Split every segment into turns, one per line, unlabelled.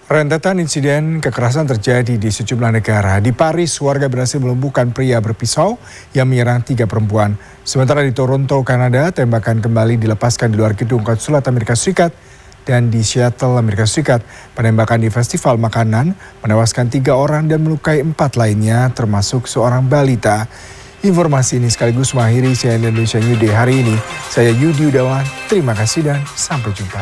Rentetan insiden kekerasan terjadi di sejumlah negara. Di Paris, warga berhasil melumpuhkan pria berpisau yang menyerang 3 perempuan. Sementara di Toronto, Kanada, tembakan kembali dilepaskan di luar gedung konsulat Amerika Serikat. Dan di Seattle, Amerika Serikat, penembakan di festival makanan menewaskan 3 orang dan melukai 4 lainnya, termasuk seorang balita. Informasi ini sekaligus mengakhiri CNN Indonesia New Day hari ini. Saya Yudi Udawan, terima kasih dan sampai jumpa.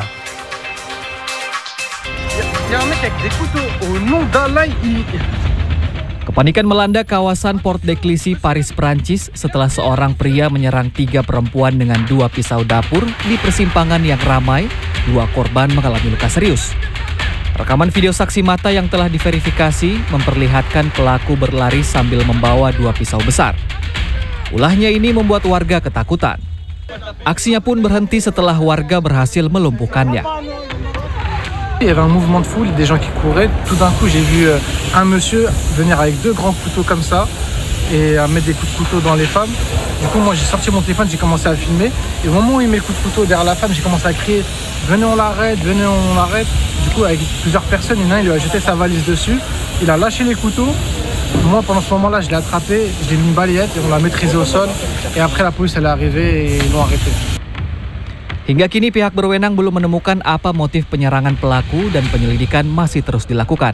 Kepanikan melanda kawasan Port de Clichy, Paris, Prancis setelah seorang pria menyerang 3 perempuan dengan 2 pisau dapur di persimpangan yang ramai. 2 korban mengalami luka serius. Rekaman video saksi mata yang telah diverifikasi memperlihatkan pelaku berlari sambil membawa 2 pisau besar. Ulahnya ini membuat warga ketakutan. Aksinya pun berhenti setelah warga berhasil melumpuhkannya.
Il y avait un mouvement de foule, des gens qui couraient. Tout d'un coup, j'ai vu un monsieur venir avec 2 grands couteaux comme ça et mettre des coups de couteau dans les femmes. Du coup, moi, j'ai sorti mon téléphone, j'ai commencé à filmer. Et au moment où il met le coup de couteau derrière la femme, j'ai commencé à crier « Venez, on l'arrête, venez, on l'arrête ». Du coup, avec plusieurs personnes, il y en a un, il lui a jeté sa valise dessus. Il a lâché les couteaux. Moi, pendant ce moment-là, je l'ai attrapé, je l'ai mis une balayette et on l'a maîtrisé au sol. Et après, la police, elle est arrivée et ils l'ont arrêté.
Hingga kini pihak berwenang belum menemukan apa motif penyerangan pelaku dan penyelidikan masih terus dilakukan.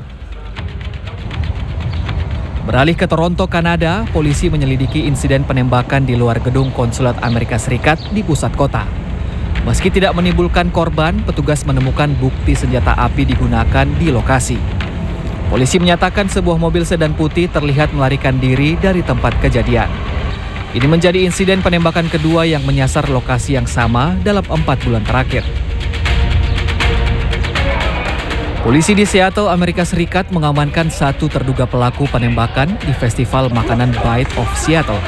Beralih ke Toronto, Kanada, polisi menyelidiki insiden penembakan di luar gedung konsulat Amerika Serikat di pusat kota. Meski tidak menimbulkan korban, petugas menemukan bukti senjata api digunakan di lokasi. Polisi menyatakan sebuah mobil sedan putih terlihat melarikan diri dari tempat kejadian. Ini menjadi insiden penembakan kedua yang menyasar lokasi yang sama dalam 4 bulan terakhir. Polisi di Seattle, Amerika Serikat mengamankan 1 terduga pelaku penembakan di festival makanan Bite of Seattle.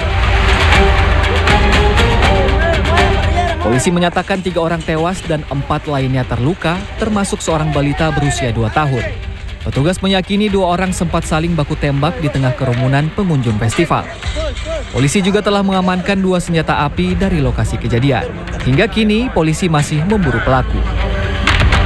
Polisi menyatakan 3 orang tewas dan 4 lainnya terluka, termasuk seorang balita berusia 2 tahun. Petugas meyakini 2 orang sempat saling baku tembak di tengah kerumunan pengunjung festival. Polisi juga telah mengamankan 2 senjata api dari lokasi kejadian. Hingga kini, polisi masih memburu pelaku.